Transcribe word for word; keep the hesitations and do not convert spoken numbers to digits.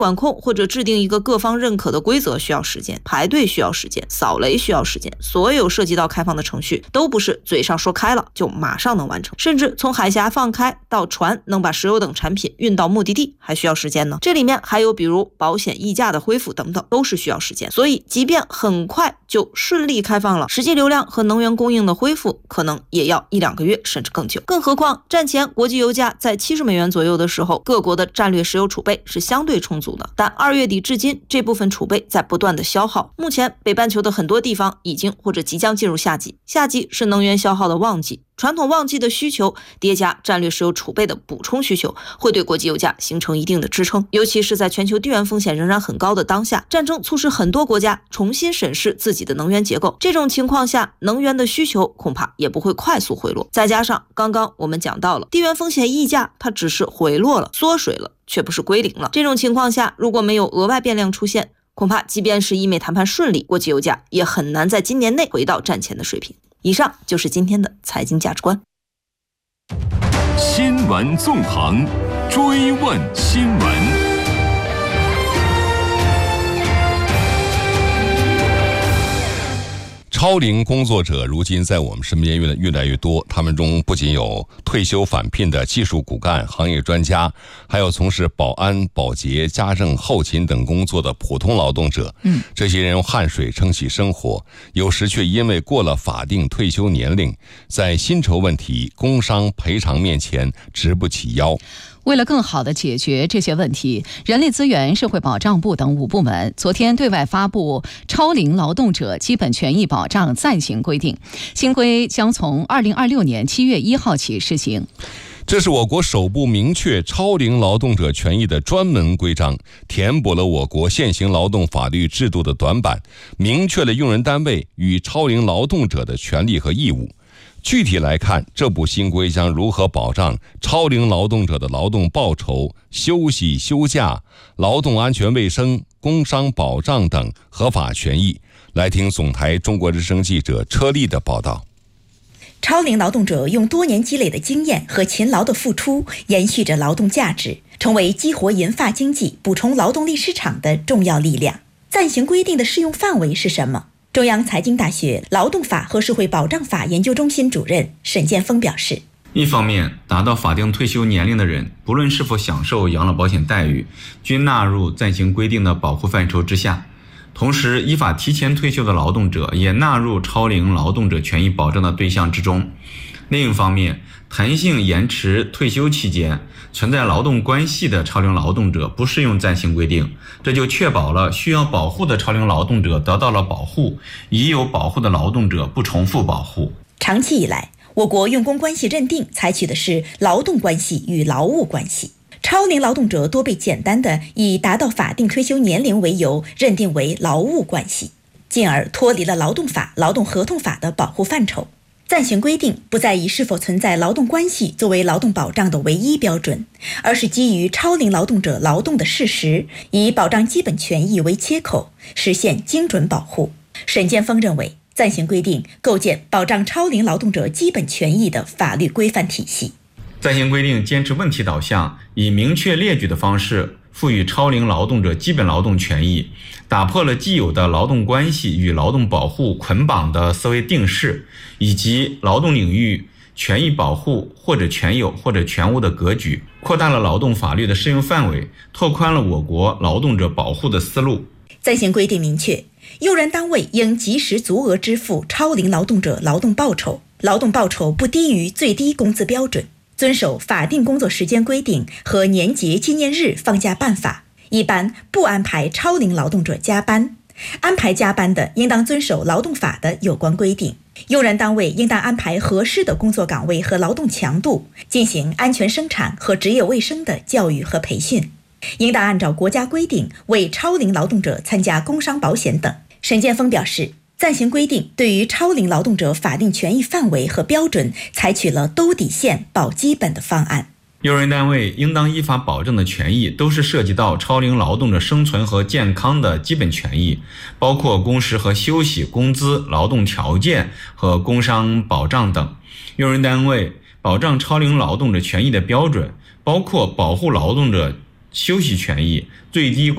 管控或者制定一个各方认可的规则需要时间，排队需要时间，扫雷需要时间，所有涉及到开放的程序都不是嘴上说开了就马上能完成，甚至从海峡放开到船能把石油等产品运到目的地还需要时间呢。这里面还有比如保险溢价的恢复等等，都是需要时间。所以即便很快就顺利开放了，实际流量和能源供应的恢复可能也要一两个月甚至更久。更何况战前国际油价在七十美元左右的时候，各国的战略石油储备是相对充足的，但二月底至今这部分储备在不断的消耗。目前北半球的很多地方已经或者即将进入夏季，夏季是能源消耗的旺季，传统旺季的需求叠加战略石油储备的补充需求，会对国际油价形成一定的支撑。尤其是在全球地缘风险仍然很高的当下，战争促使很多国家重新审视自己的能源结构，这种情况下能源的需求恐怕也不会快速回落。再加上刚刚我们讲到了地缘风险溢价，它只是回落了缩水了，却不是归零了。这种情况下如果没有额外变量出现，恐怕即便是伊美谈判顺利，国际油价也很难在今年内回到战前的水平。以上就是今天的财经价值观。 新闻纵横，追问新闻。 超龄工作者如今在我们身边越来越来越多，他们中不仅有退休返聘的技术骨干、行业专家，还有从事保安、保洁、家政、后勤等工作的普通劳动者。嗯，这些人用汗水撑起生活，有时却因为过了法定退休年龄，在薪酬问题、工伤赔偿面前直不起腰。 为了更好地解决这些问题，人力资源、社会保障部等五部门昨天对外发布超龄劳动者基本权益保障暂行规定，新规将从二零二六年七月一号起施行。 这是我国首部明确超龄劳动者权益的专门规章，填补了我国现行劳动法律制度的短板，明确了用人单位与超龄劳动者的权利和义务。具体来看，这部新规将如何保障超龄劳动者的劳动报酬、休息、休假、劳动安全卫生、工伤保障等合法权益？来听总台中国之声记者车丽的报道。 超龄劳动者用多年积累的经验和勤劳的付出，延续着劳动价值，成为激活银发经济、补充劳动力市场的重要力量。暂行规定的适用范围是什么？中央财经大学劳动法和社会保障法研究中心主任沈建峰表示， 一方面，达到法定退休年龄的人，不论是否享受养老保险待遇，均纳入暂行规定的保护范畴之下。同时，依法提前退休的劳动者也纳入超龄劳动者权益保障的对象之中。另一方面，弹性延迟退休期间存在劳动关系的超龄劳动者不适用暂行规定，这就确保了需要保护的超龄劳动者得到了保护，已有保护的劳动者不重复保护。 长期以来，我国用工关系认定采取的是劳动关系与劳务关系，超龄劳动者多被简单的以达到法定退休年龄为由认定为劳务关系，进而脱离了劳动法、劳动合同法的保护范畴。暂行规定不再以是否存在劳动关系作为劳动保障的唯一标准，而是基于超龄劳动者劳动的事实，以保障基本权益为切口，实现精准保护。沈建峰认为，暂行规定构建保障超龄劳动者基本权益的法律规范体系。 暂行规定坚持问题导向，以明确列举的方式赋予超龄劳动者基本劳动权益，打破了既有的劳动关系与劳动保护捆绑的思维定式，以及劳动领域权益保护或者全有或者全无的格局，扩大了劳动法律的适用范围，拓宽了我国劳动者保护的思路。 暂行规定明确，用人单位应及时足额支付超龄劳动者劳动报酬，劳动报酬不低于最低工资标准，遵守法定工作时间规定和年节纪念日放假办法，一般不安排超龄劳动者加班，安排加班的应当遵守劳动法的有关规定。用人单位应当安排合适的工作岗位和劳动强度，进行安全生产和职业卫生的教育和培训，应当按照国家规定为超龄劳动者参加工伤保险等。沈建峰表示，暂行规定对于超龄劳动者法定权益范围和标准采取了兜底线保基本的方案。 用人单位应当依法保证的权益都是涉及到超龄劳动者生存和健康的基本权益，包括工时和休息、工资、劳动条件和工伤保障等。用人单位保障超龄劳动者权益的标准包括保护劳动者休息权益、最低